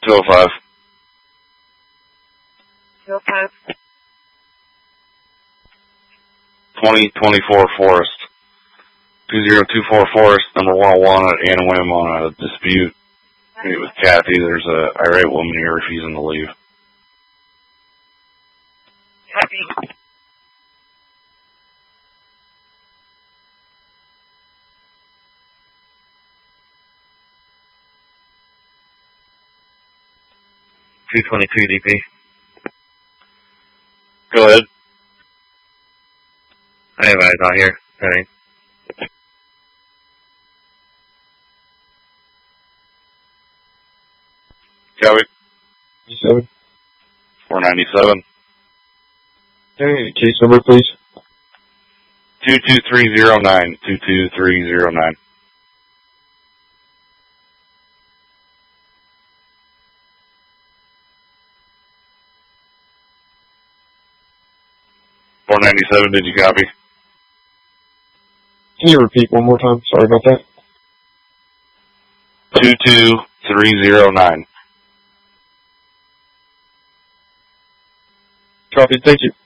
205. 205. 2024 Forest. 2024 Forest, number 101 at Anawim on a dispute. Meet with Kathy. There's a irate woman here refusing to leave. Copy. DP. Go ahead. I have eyes out here. Alright. Copy. 7. 497. Hey, case number, please. 22309. 22309. .497. Did you copy? Can you repeat one more time? Sorry about that. 22309. Copy. Thank you.